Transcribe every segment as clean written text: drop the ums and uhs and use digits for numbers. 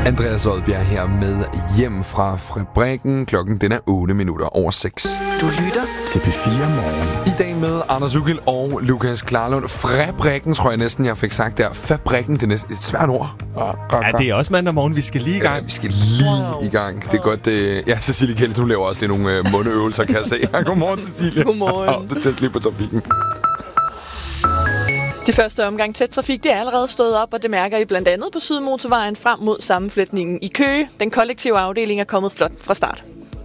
Andreas Odbjerg her med Hjem fra fabrikken. Klokken den er 8:08 over 6. Du lytter til P4 Morgen. I dag med Anders Ugild og Lukas Klarlund. Fabrikken, tror jeg næsten, jeg fik sagt der. Fabrikken, det er næsten et svært ord. Ja, det er også mandag morgen. Vi skal lige i gang. Ja, vi skal lige i gang. Det er godt. Ja, Cecilie Kjeld, du laver også lige nogle mundeøvelser, kan jeg se. Godmorgen, Cecilie. Godmorgen. Det tæller lige på trafikken. De første omgang tæt trafik, det er allerede stået op, og det mærker I blandt andet på Sydmotorvejen frem mod sammenflætningen i Køge. Den kollektive afdeling er kommet flot fra start.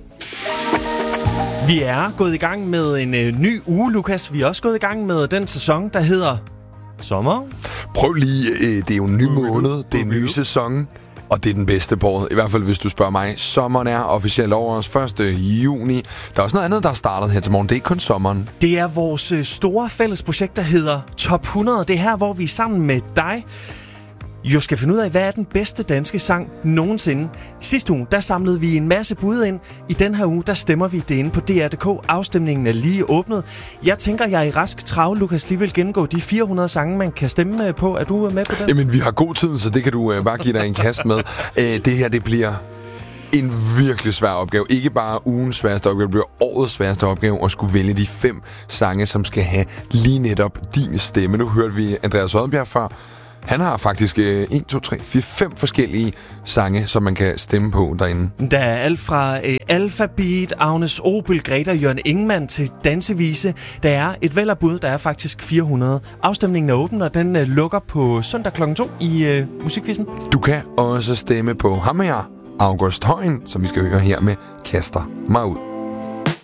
Vi er gået i gang med en ny uge, Lukas. Vi er også gået i gang med den sæson, der hedder sommer. Prøv lige, det er jo en ny måned, det er en ny sæson, og det er den bedste på året. I hvert fald, hvis du spørger mig. Sommeren er officielt over os 1. juni. Der er også noget andet, der er startet her til morgen. Det er ikke kun sommeren. Det er vores store fælles projekt, der hedder Top 100. Det er her, hvor vi sammen med dig jo skal finde ud af, hvad er den bedste danske sang nogensinde. Sidste uge, der samlede vi en masse bud ind. I den her uge, der stemmer vi det inde på DR.dk. Afstemningen er lige åbnet. Jeg tænker, jeg i rask trav, Lukas, lige vil gennemgå de 400 sange, man kan stemme på. Er du med på den? Jamen, vi har god tid, så det kan du bare give dig en kast med. Det her, det bliver en virkelig svær opgave. Ikke bare ugens sværeste opgave, det bliver årets sværeste opgave at skulle vælge de 5 sange, som skal have lige netop din stemme. Nu hørte vi Andreas Odbjerg før. Han har faktisk 1, 2, 3, 4, 5 forskellige sange, som man kan stemme på derinde. Der er alt fra Alphabet, Agnes Obel, Greta, Jørgen Ingemann til dansevise. Der er et væld af bud, der er faktisk 400. Afstemningen er åben, og den lukker på søndag kl. 2 i Musikquizzen. Du kan også stemme på ham her, August Højen, som vi skal høre her med Kaster mig ud.